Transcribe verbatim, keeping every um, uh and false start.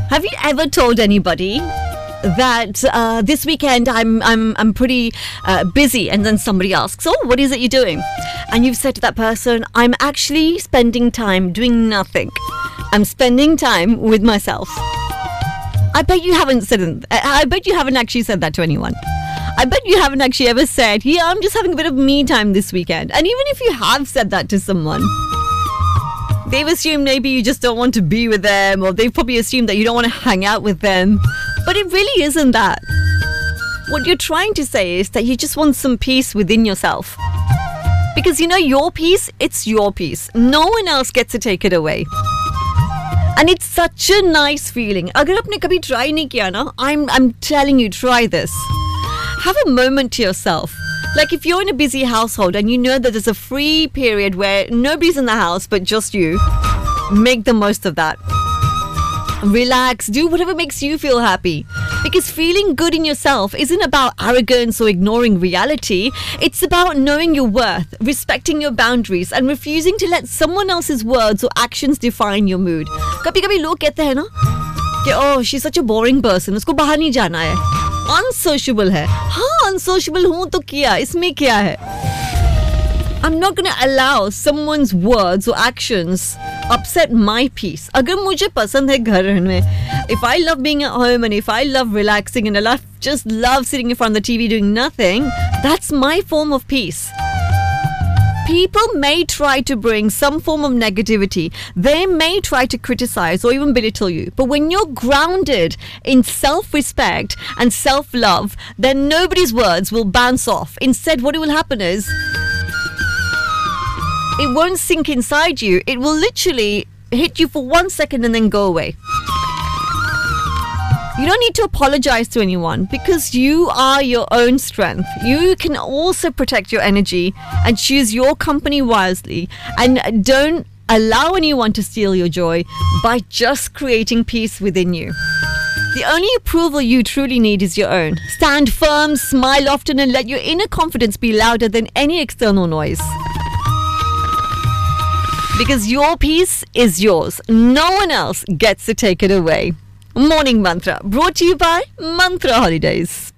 Have you ever told anybody that uh, this weekend I'm I'm I'm pretty uh, busy, and then somebody asks, "Oh, what is it you're doing?" And you've said to that person, "I'm actually spending time doing nothing. I'm spending time with myself." I bet you haven't said it. I bet you haven't actually said that to anyone. I bet you haven't actually ever said, "Yeah, I'm just having a bit of me time this weekend." And even if you have said that to someone, they've assumed maybe you just don't want to be with them, or they've probably assumed that you don't want to hang out with them. But it really isn't that. What you're trying to say is that you just want some peace within yourself. Because you know, your peace, it's your peace. No one else gets to take it away. And it's such a nice feeling. Agar apne kabhi try nahi kiya na, I'm, I'm telling you, try this. Have a moment to yourself. Like if you're in a busy household and you know that there's a free period where nobody's in the house but just you, make the most of that. Relax, do whatever makes you feel happy. Because feeling good in yourself isn't about arrogance or ignoring reality. It's about knowing your worth, respecting your boundaries, and refusing to let someone else's words or actions define your mood. कभी-कभी लोग कहते हैं ना कि oh, she's such a boring person, उसको बाहर नहीं जाना है, unsociable है. हाँ, unsociable हूँ तो क्या, इसमें क्या है? I'm not going to allow someone's words or actions upset my peace. अगर मुझे पसंद है घर रहने, if I love being at home and if I love relaxing and I love, just love sitting in front of the T V doing nothing, that's my form of peace. People may try to bring some form of negativity. They may try to criticize or even belittle you. But when you're grounded in self-respect and self-love, then nobody's words will bounce off. Instead, what will happen is, it won't sink inside you. It will literally hit you for one second and then go away. You don't need to apologize to anyone because you are your own strength. You can also protect your energy and choose your company wisely. And don't allow anyone to steal your joy by just creating peace within you. The only approval you truly need is your own. Stand firm, smile often, and let your inner confidence be louder than any external noise. Because your peace is yours. No one else gets to take it away. Morning Mantra, brought to you by Mantra Holidays.